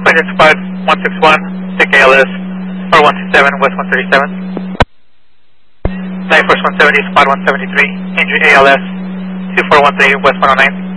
Project Squad 161, take ALS, or 167, West 137. Night Force 170, Squad 173, injury ALS, 2413, West 109.